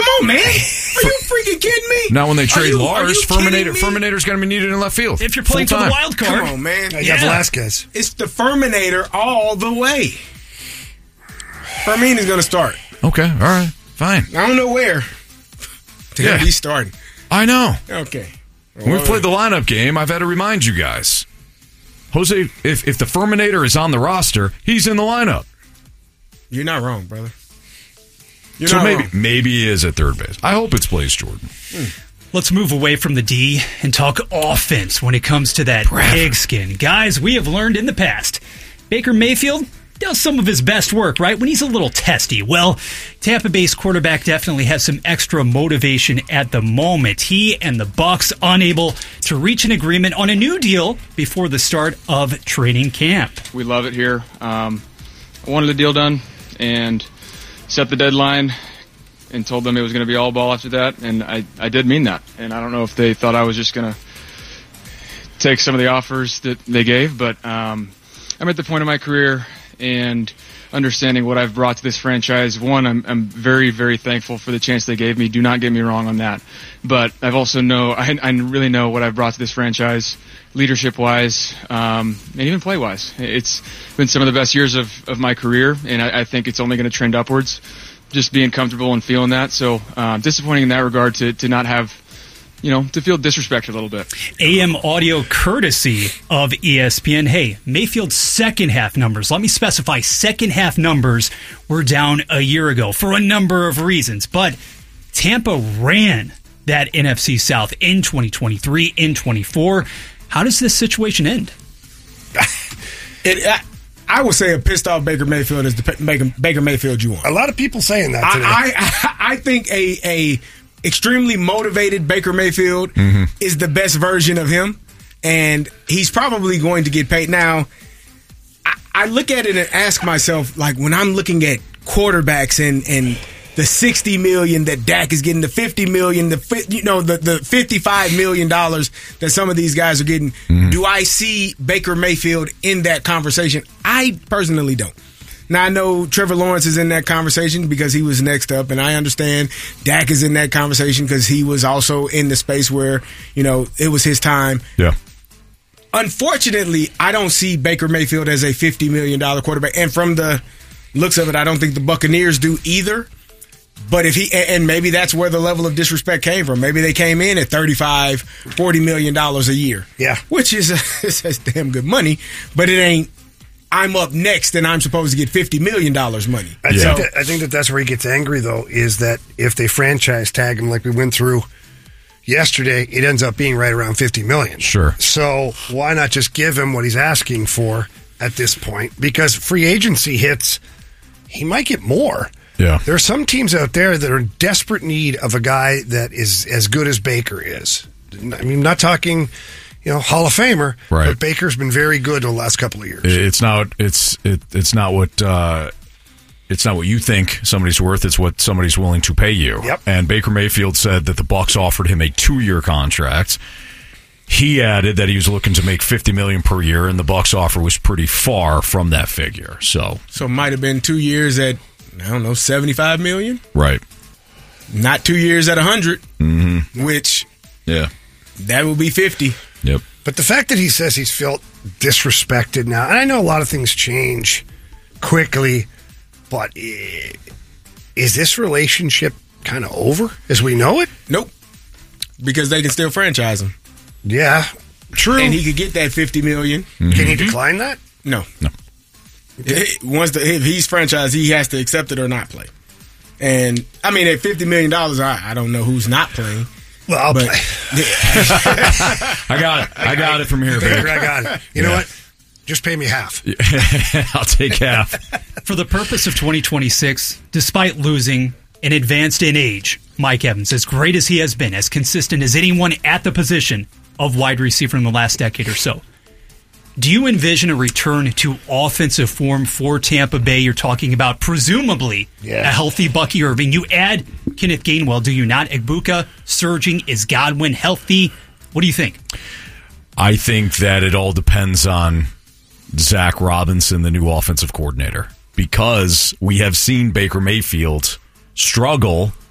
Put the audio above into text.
Come on, man. Are you freaking kidding me? Now, when they trade Lars, Furminator's going to be needed in left field. If you're playing for the wild card. Come on, man. You got Velasquez. It's the Furminator all the way. Fermin is going to start. Okay, all right, fine. I don't know where. He's starting. I know. Okay. When we played the lineup game, I've had to remind you guys. Jose, if the Furminator is on the roster, he's in the lineup. You're not wrong, brother. Maybe he is at third base. I hope it's Blaze Jordan. Let's move away from the D and talk offense when it comes to that pigskin. Guys, we have learned in the past, Baker Mayfield does some of his best work, right, when he's a little testy. Well, Tampa Bay's quarterback definitely has some extra motivation at the moment. He and the Bucs unable to reach an agreement on a new deal before the start of training camp. We love it here. I wanted the deal done and set the deadline and told them it was going to be all ball after that, and I did mean that. And I don't know if they thought I was just going to take some of the offers that they gave, but I'm at the point in my career and understanding what I've brought to this franchise. One, I'm very, very thankful for the chance they gave me. Do not get me wrong on that. But I've also I really know what I've brought to this franchise, leadership-wise, and even play-wise. It's been some of the best years of my career, and I think it's only going to trend upwards, just being comfortable and feeling that. So disappointing in that regard to not have, to feel disrespected a little bit. AM audio courtesy of ESPN. Hey, Mayfield's second half numbers, let me specify, second half numbers were down a year ago for a number of reasons. But Tampa ran that NFC South in 2023, in 24. How does this situation end? I would say a pissed off Baker Mayfield is the Baker Mayfield you want. A lot of people saying that today. I think a extremely motivated Baker Mayfield is the best version of him, and he's probably going to get paid. Now, I look at it and ask myself, like, when I'm looking at quarterbacks and the $60 million that Dak is getting, the $50 million, the $55 million that some of these guys are getting, do I see Baker Mayfield in that conversation? I personally don't. Now, I know Trevor Lawrence is in that conversation because he was next up, and I understand Dak is in that conversation because he was also in the space where, it was his time. Yeah. Unfortunately, I don't see Baker Mayfield as a $50 million quarterback, and from the looks of it, I don't think the Buccaneers do either. But and maybe that's where the level of disrespect came from. Maybe they came in at $35, $40 million a year. Yeah. Which is that's damn good money, but it ain't, I'm up next and I'm supposed to get $50 million money. I think that's where he gets angry, though, is that if they franchise tag him like we went through yesterday, it ends up being right around $50 million. Sure. So why not just give him what he's asking for at this point? Because free agency hits, he might get more. Yeah. There are some teams out there that are in desperate need of a guy that is as good as Baker is. I mean, not talking, Hall of Famer, right. But Baker's been very good in the last couple of years. It's not what you think somebody's worth. It's what somebody's willing to pay you. Yep. And Baker Mayfield said that the Bucs offered him a 2-year contract. He added that he was looking to make $50 million per year, and the Bucs offer was pretty far from that figure. So it might have been 2 years at, I don't know, $75 million. Right. Not 2 years at 100, which that will be 50. Yep. But the fact that he says he's felt disrespected now, and I know a lot of things change quickly, but is this relationship kind of over as we know it? Nope. Because they can still franchise him. Yeah, true. And he could get that $50 million. Can he decline that? No. Okay. If he's franchised, he has to accept it or not play. And, I mean, at $50 million, I don't know who's not playing. Well, I'll play. I got it from here, baby. I got it. You know what? Just pay me half. I'll take half. For the purpose of 2026, despite losing and advanced in age, Mike Evans, as great as he has been, as consistent as anyone at the position of wide receiver in the last decade or so, do you envision a return to offensive form for Tampa Bay? You're talking about presumably a healthy Bucky Irving. You add Kenneth Gainwell, do you not? Egbuka surging. Is Godwin healthy? What do you think? I think that it all depends on Zach Robinson, the new offensive coordinator, because we have seen Baker Mayfield struggle